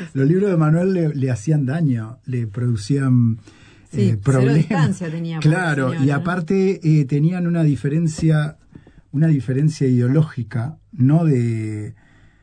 Los libros de Manuel le hacían daño, le producían problemas. Cero distancia tenía. Claro, señora, y aparte tenían una diferencia ideológica, no de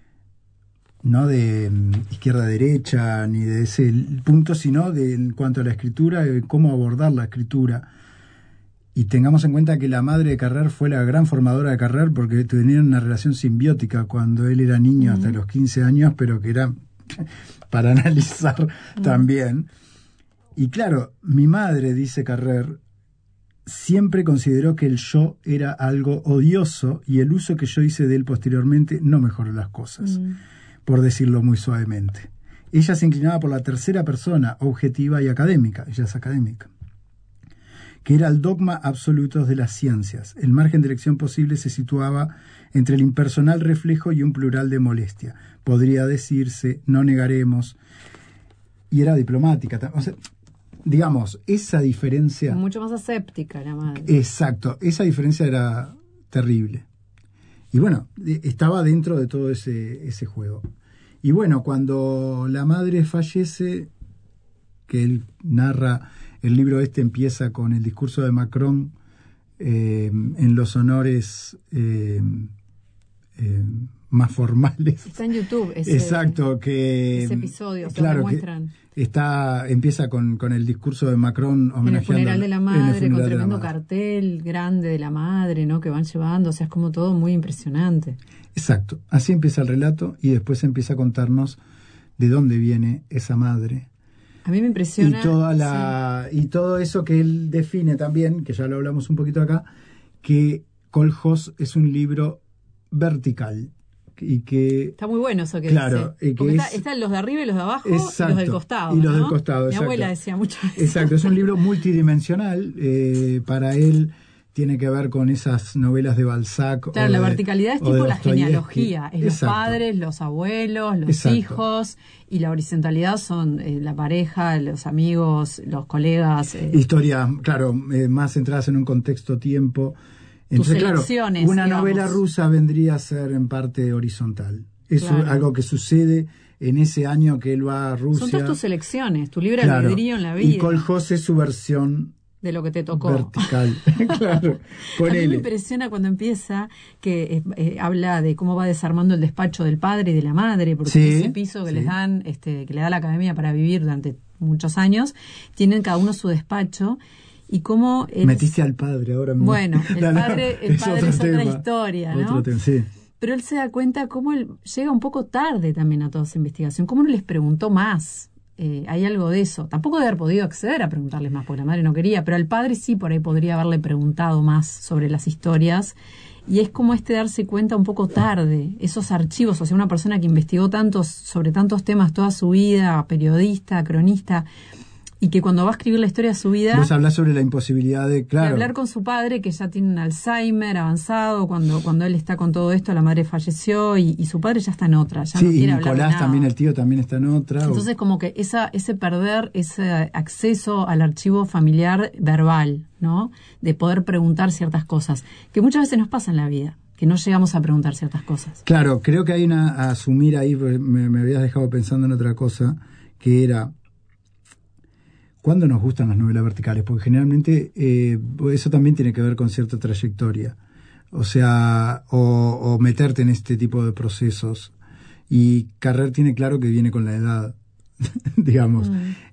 izquierda-derecha, ni de ese punto, sino en cuanto a la escritura, cómo abordar la escritura. Y tengamos en cuenta que la madre de Carrer fue la gran formadora de Carrer, porque tenían una relación simbiótica cuando él era niño, hasta los 15 años, pero que era para analizar también. Y claro, mi madre, dice Carrer, siempre consideró que el yo era algo odioso y el uso que yo hice de él posteriormente no mejoró las cosas, por decirlo muy suavemente. Ella se inclinaba por la tercera persona, objetiva y académica, ella es académica, que era el dogma absoluto de las ciencias. El margen de elección posible se situaba entre el impersonal reflejo y un plural de molestia. Podría decirse, no negaremos, y era diplomática. O sea, digamos, esa diferencia... Mucho más aséptica la madre. Exacto, esa diferencia era terrible. Y bueno, estaba dentro de todo ese juego. Y bueno, cuando la madre fallece, que él narra, el libro empieza con el discurso de Macron en los honores más formales. Está en YouTube ese episodio, claro, se muestran. Empieza con el discurso de Macron homenajeando en el funeral de la madre, con tremendo cartel grande de la madre, ¿no?, que van llevando, o sea, es como todo muy impresionante. Exacto, así empieza el relato y después empieza a contarnos de dónde viene esa madre. A mí me impresiona. Y todo eso que él define también, que ya lo hablamos un poquito acá, que Koljós es un libro vertical. Y que está muy bueno eso que claro, dice. Porque están los de arriba y los de abajo, exacto, y los del costado. Y los ¿no? del costado, Mi exacto. abuela decía mucho eso. Exacto, es un libro multidimensional. Para él tiene que ver con esas novelas de Balzac. Claro, la verticalidad es tipo la genealogía. Es exacto, los padres, los abuelos, los exacto, hijos. Y la horizontalidad son la pareja, los amigos, los colegas. Historias, claro, más centradas en un contexto-tiempo. Entonces, claro, una novela rusa vendría a ser en parte horizontal. Es algo que sucede en ese año que él va a Rusia. Son todas tus elecciones, tu libre albedrío en la vida. Y Koljós es su versión de lo que te tocó. Vertical, claro. A mí me impresiona cuando empieza que habla de cómo va desarmando el despacho del padre y de la madre, porque ese piso que les dan, que le da la academia para vivir durante muchos años, tienen cada uno su despacho. Y cómo metiste al padre ahora. Bueno, el padre es otra historia, ¿no? Otro tema, sí. Pero él se da cuenta cómo él llega un poco tarde también a toda esa investigación, cómo no les preguntó más. Hay algo de eso. Tampoco de haber podido acceder a preguntarles más, porque la madre no quería, pero al padre sí por ahí podría haberle preguntado más sobre las historias. Y es como darse cuenta un poco tarde, esos archivos, o sea, una persona que investigó sobre tantos temas toda su vida, periodista, cronista, y que cuando va a escribir la historia de su vida... Vos hablás sobre la imposibilidad de hablar con su padre, que ya tiene un Alzheimer avanzado, cuando él está con todo esto, la madre falleció, y su padre ya está en otra, ya no quiere hablar de nada. Nicolás también, el tío, también está en otra. Entonces, como que ese perder, ese acceso al archivo familiar verbal, ¿no?, de poder preguntar ciertas cosas, que muchas veces nos pasa en la vida, que no llegamos a preguntar ciertas cosas. Claro, creo que hay a asumir ahí, me habías dejado pensando en otra cosa, que era... ¿Cuándo nos gustan las novelas verticales? Porque generalmente eso también tiene que ver con cierta trayectoria. O sea, o meterte en este tipo de procesos. Y Carrer tiene claro que viene con la edad, digamos.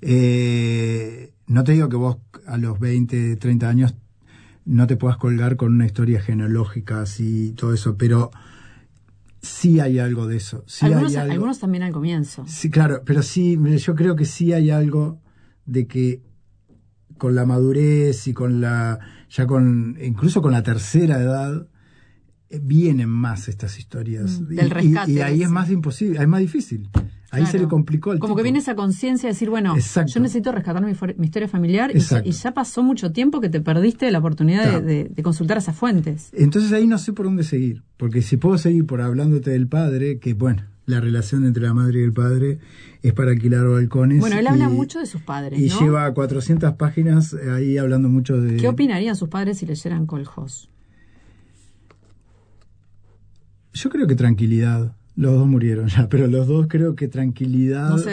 No te digo que vos a los 20, 30 años no te puedas colgar con una historia genealógica así, todo eso, pero... Sí hay algo de eso. Sí algunos también al comienzo. Sí, claro, pero sí, yo creo que sí hay algo de que con la madurez y incluso con la tercera edad vienen más estas historias del rescate, y ahí es más imposible, es más difícil. Ahí se le complicó el como tipo. Que viene esa conciencia de decir, bueno, yo necesito rescatar mi historia familiar y ya pasó mucho tiempo que te perdiste la oportunidad de consultar esas fuentes. Entonces ahí no sé por dónde seguir, porque si puedo seguir por hablándote del padre, que bueno, la relación entre la madre y el padre es para alquilar balcones. Bueno, él habla mucho de sus padres, y ¿no? Lleva 400 páginas ahí hablando mucho de... ¿Qué opinarían sus padres si leyeran Koljós? Yo creo que tranquilidad. Los dos murieron ya, pero los dos creo que tranquilidad... No se